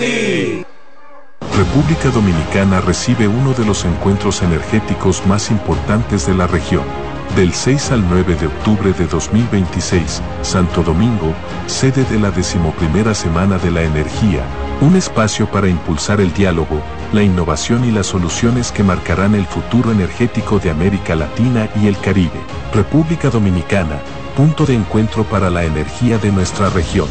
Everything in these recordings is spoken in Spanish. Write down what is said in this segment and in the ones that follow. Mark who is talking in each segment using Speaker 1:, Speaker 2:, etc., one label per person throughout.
Speaker 1: Kennedy.
Speaker 2: República Dominicana recibe uno de los encuentros energéticos más importantes de la región. Del 6 al 9 de octubre de 2026, Santo Domingo, sede de la 11ª Semana de la Energía, un espacio para impulsar el diálogo, la innovación y las soluciones que marcarán el futuro energético de América Latina y el Caribe. República Dominicana, punto de encuentro para la energía de nuestra región.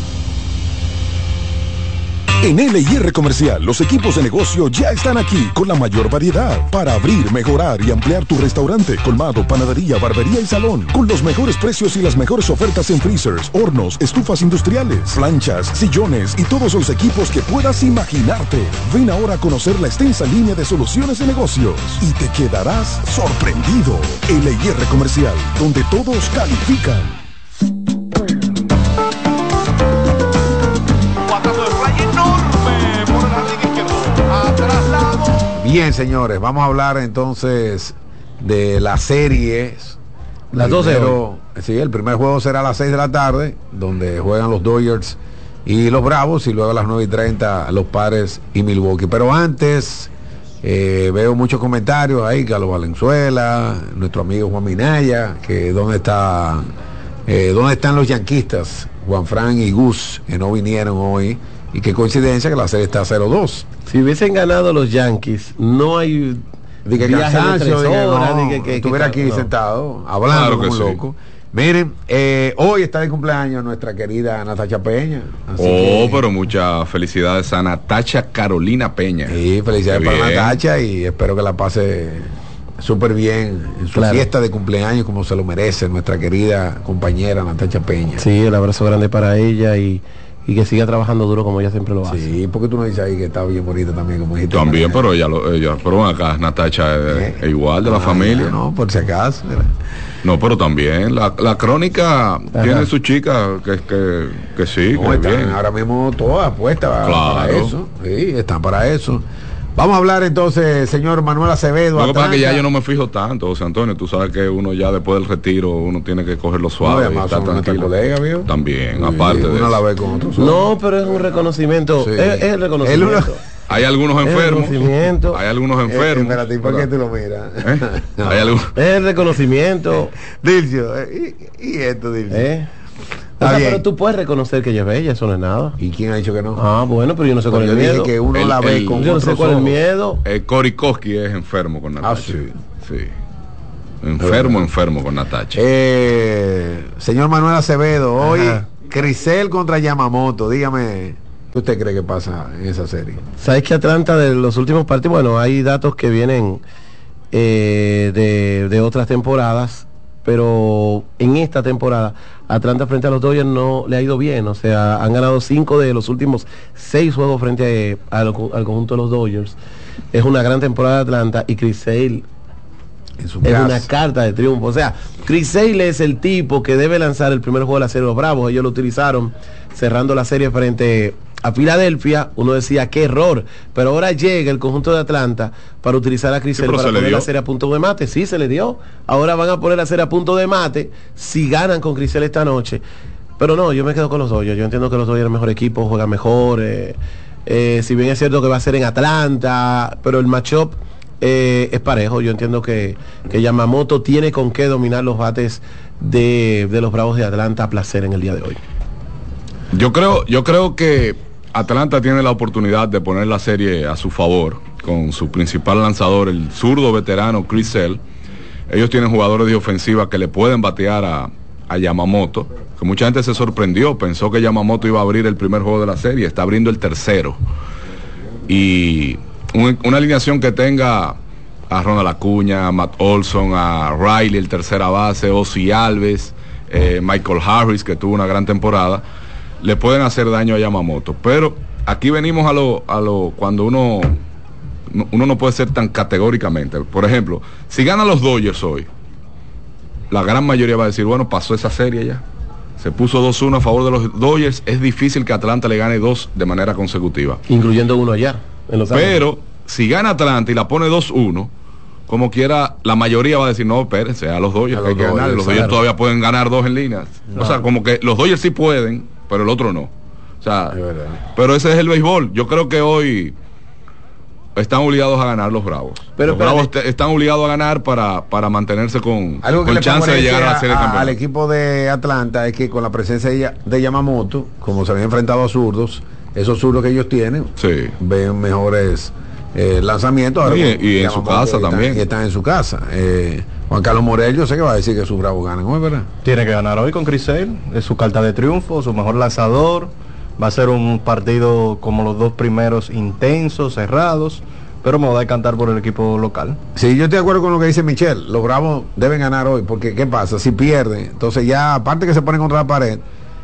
Speaker 3: En L&R Comercial, los equipos de negocio ya están aquí con la mayor variedad para abrir, mejorar y ampliar tu restaurante, colmado, panadería, barbería y salón, con los mejores precios y las mejores ofertas en freezers, hornos, estufas industriales, planchas, sillones y todos los equipos que puedas imaginarte. Ven ahora a conocer la extensa línea de soluciones de negocios y te quedarás sorprendido. L&R Comercial, donde todos califican.
Speaker 4: Bien, señores, vamos a hablar entonces de las series.
Speaker 5: Las 12 horas.
Speaker 4: Sí, el primer juego será a las 6 de la tarde, donde juegan los Dodgers y los Bravos, y luego a las 9:30 los Padres y Milwaukee. Pero antes, veo muchos comentarios ahí, Carlos Valenzuela, nuestro amigo Juan Minaya, que dónde están los yanquistas, Juan Fran y Gus, que no vinieron hoy, y qué coincidencia que la serie está 0-2.
Speaker 5: Si hubiesen ganado los Yankees, no hay
Speaker 4: viaje de 3 horas, estuviera aquí sentado hablando como un loco. Miren, hoy está de cumpleaños nuestra querida Natacha Peña.
Speaker 6: Pero muchas felicidades a Natacha Carolina Peña.
Speaker 4: Sí, felicidades para Natacha, y espero que la pase súper bien en su fiesta de cumpleaños, como se lo merece nuestra querida compañera Natacha Peña.
Speaker 5: Sí, el abrazo grande para ella y que siga trabajando duro como ella siempre lo hace.
Speaker 4: Sí, porque tú no dices ahí que está bien bonita también, como dijiste.
Speaker 6: También, pero pero acá Natacha es igual de la familia.
Speaker 4: No, por si acaso.
Speaker 6: No, pero también la crónica tiene su chica que sí,
Speaker 4: no,
Speaker 6: que
Speaker 4: están
Speaker 6: bien.
Speaker 4: Ahora mismo todas puestas para eso. Sí, están para eso. Vamos a hablar entonces, señor Manuel Acevedo.
Speaker 6: Lo que pasa es que ya yo no me fijo tanto, José Antonio. Tú sabes que uno ya después del retiro, uno tiene que cogerlo suave.
Speaker 4: No, y estar tranquilo. Colega, ¿vio?
Speaker 6: También,
Speaker 4: sí,
Speaker 6: aparte de
Speaker 4: uno
Speaker 6: eso.
Speaker 4: la ve con otros ojos.
Speaker 5: No, pero es un reconocimiento. Sí. Es el reconocimiento.
Speaker 6: Hay algunos enfermos. Hay algunos enfermos.
Speaker 4: Espérate, ¿por qué tú lo miras?
Speaker 6: Hay algunos.
Speaker 5: Es el reconocimiento.
Speaker 4: Dilcio, ¿y esto, Dilcio?
Speaker 5: O sea, pero tú puedes reconocer que ella es bella, eso no es nada.
Speaker 4: ¿Y quién ha dicho que no?
Speaker 5: Ah, bueno, pero yo no sé cuál es el miedo.
Speaker 4: Que uno la ve con
Speaker 5: yo no sé cuál es el miedo.
Speaker 6: Korikoski es enfermo con Natacha. Sí. Enfermo con Natacha.
Speaker 4: Señor Manuel Acevedo, hoy Crisel contra Yamamoto, dígame, ¿qué usted cree que pasa en esa serie?
Speaker 5: ¿Sabes que Atlanta de los últimos partidos, bueno, hay datos que vienen de otras temporadas, pero en esta temporada Atlanta frente a los Dodgers no le ha ido bien, o sea, han ganado 5 de los últimos 6 juegos frente al conjunto de los Dodgers. Es una gran temporada de Atlanta, y Chris Sale es una carta de triunfo. O sea, Chris Sale es el tipo que debe lanzar el primer juego de la serie de los Bravos. Ellos lo utilizaron cerrando la serie frente a Filadelfia. Uno decía qué error, pero ahora llega el conjunto de Atlanta para utilizar a Chris Sale para poner la serie a punto de mate. Sí, se le dio. Ahora van a poner la serie a punto de mate si ganan con Chris Sale esta noche. Pero no, yo me quedo con los Dodgers. Yo entiendo que los Dodgers es el mejor equipo, juegan mejor. Si bien es cierto que va a ser en Atlanta, pero el matchup es parejo. Yo entiendo que Yamamoto tiene con qué dominar los bates de los Bravos de Atlanta a placer en el día de hoy.
Speaker 6: Yo creo que Atlanta tiene la oportunidad de poner la serie a su favor con su principal lanzador, el zurdo veterano Chris Sale. Ellos tienen jugadores de ofensiva que le pueden batear a Yamamoto, que mucha gente se sorprendió, pensó que Yamamoto iba a abrir el primer juego de la serie, está abriendo el tercero. Y una alineación que tenga a Ronald Acuña, a Matt Olson, a Riley, el tercera base, Ozzy Alves, Michael Harris, que tuvo una gran temporada, le pueden hacer daño a Yamamoto. Pero aquí venimos a lo cuando uno no puede ser tan categóricamente. Por ejemplo, si ganan los Dodgers hoy, la gran mayoría va a decir, bueno, pasó esa serie ya. Se puso 2-1 a favor de los Dodgers. Es difícil que Atlanta le gane 2 de manera consecutiva.
Speaker 5: Incluyendo uno allá.
Speaker 6: Pero si gana Atlanta y la pone 2-1, como quiera, la mayoría va a decir, no, espérense, a los Dodgers hay que ganar. Los Dodgers todavía pueden ganar 2 en línea. O sea, como que los Dodgers sí pueden, pero el otro no. O sea, pero ese es el béisbol. Yo creo que hoy están obligados a ganar los Bravos.
Speaker 5: Pero
Speaker 6: los Bravos están obligados a ganar para mantenerse con chance de llegar a la serie campeón.
Speaker 4: Al equipo de Atlanta es que con la presencia de Yamamoto, como se había enfrentado a zurdos, esos zurdos que ellos tienen,
Speaker 6: sí,
Speaker 4: ven mejores lanzamientos. Ahora,
Speaker 6: y en su casa también.
Speaker 4: Y están en su casa. Juan Carlos Morel, yo sé que va a decir que sus Bravos ganan hoy, ¿verdad?
Speaker 1: Tiene que ganar hoy con Chris Sale, es su carta de triunfo, su mejor lanzador. Va a ser un partido como los dos primeros, intensos, cerrados, pero me voy a decantar por el equipo local.
Speaker 4: Sí, yo estoy de acuerdo con lo que dice Michelle. Los Bravos deben ganar hoy, porque ¿qué pasa? Si pierden, entonces ya, aparte que se ponen contra la pared,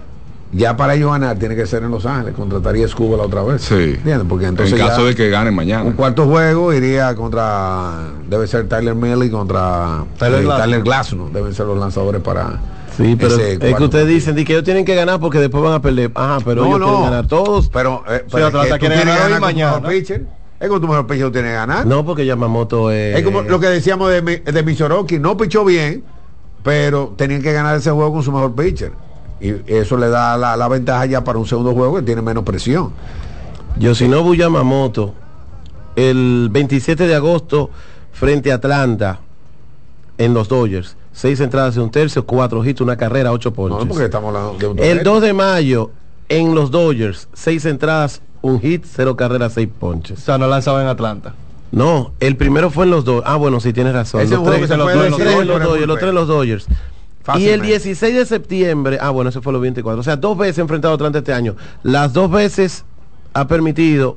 Speaker 4: ya para ellos ganar tiene que ser en Los Ángeles, contrataría a Escobar la otra vez.
Speaker 6: Sí.
Speaker 4: ¿Entiendes? Porque entonces
Speaker 6: en caso de que ganen mañana.
Speaker 4: Un cuarto juego iría contra, debe ser Tyler Miley contra Tyler Glasnow, deben ser los lanzadores para...
Speaker 5: Sí, pero es que ustedes dicen que ellos tienen que ganar porque después van a perder. Ajá, pero ellos quieren ganar todos.
Speaker 4: Pero
Speaker 1: Atlanta quiere ganar hoy mañana.
Speaker 4: Es como tu mejor pitcher tiene que ganar.
Speaker 5: No, porque Yamamoto
Speaker 4: es como lo que decíamos de Michoroki, no pichó bien, pero tenían que ganar ese juego con su mejor pitcher. Y eso le da la ventaja ya para un segundo juego que tiene menos presión.
Speaker 5: Yoshinobu Yamamoto, el 27 de agosto frente a Atlanta en los Dodgers. 6 entradas y un tercio, 4 hits, una carrera, 8 ponches.
Speaker 4: No, porque estamos hablando de un
Speaker 5: el 2 de mayo en los Dodgers, 6 entradas, un hit, 0 carreras, 6 ponches.
Speaker 1: O sea, no lanzaba en Atlanta.
Speaker 5: No, el primero fue en los Dodgers. Ah, bueno, sí tienes razón.
Speaker 4: Los tres en
Speaker 5: los Dodgers. Y el 16 de septiembre, bueno, ese fue los 24. O sea, 2 veces enfrentado a Atlanta este año. Las 2 veces ha permitido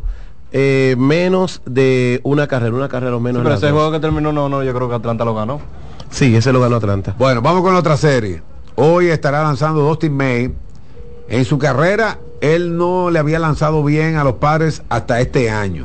Speaker 5: menos de una carrera o menos.
Speaker 1: Sí, pero ese juego que terminó, no, yo creo que Atlanta lo ganó.
Speaker 5: Sí, ese lo ganó Atlanta.
Speaker 4: Bueno, vamos con la otra serie. Hoy estará lanzando Dustin May. En su carrera, él no le había lanzado bien a los Padres hasta este año.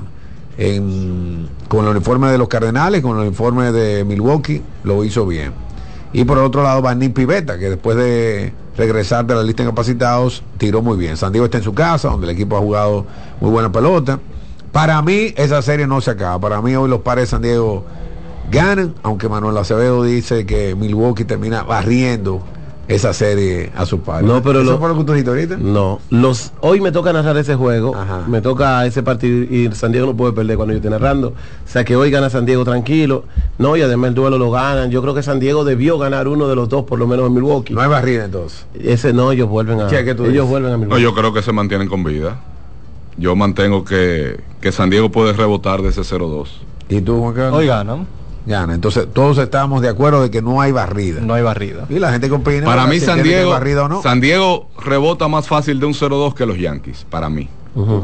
Speaker 4: Con el uniforme de los Cardenales, con el uniforme de Milwaukee, lo hizo bien. Y por otro lado, Vanni Pivetta, que después de regresar de la lista de incapacitados, tiró muy bien. San Diego está en su casa, donde el equipo ha jugado muy buena pelota. Para mí, esa serie no se acaba. Para mí, hoy los Padres de San Diego ganan, aunque Manuel Acevedo dice que Milwaukee termina barriendo esa serie a sus padres.
Speaker 5: No, pero
Speaker 4: ¿eso fue lo que tú dijiste ahorita?
Speaker 5: No, hoy me toca narrar ese juego.
Speaker 4: Ajá.
Speaker 5: Me toca ese partido y San Diego no puede perder cuando yo esté narrando. O sea que hoy gana San Diego tranquilo. No, y además el duelo lo ganan. Yo creo que San Diego debió ganar uno de los dos, por lo menos en Milwaukee.
Speaker 4: No hay barrida entonces.
Speaker 5: Ese no, ellos vuelven a Milwaukee.
Speaker 6: No, yo creo que se mantienen con vida. Yo mantengo que San Diego puede rebotar de ese 0-2.
Speaker 4: ¿Y tú, Juan Carlos?
Speaker 1: Hoy ganan.
Speaker 4: Gana. Entonces todos estamos de acuerdo de que no hay barrida.
Speaker 1: No hay barrida.
Speaker 4: Y la gente que opina.
Speaker 6: Para mí
Speaker 4: si
Speaker 6: San Diego,
Speaker 4: barrida o no.
Speaker 6: San Diego rebota más fácil de un 0-2 que los Yankees, para mí.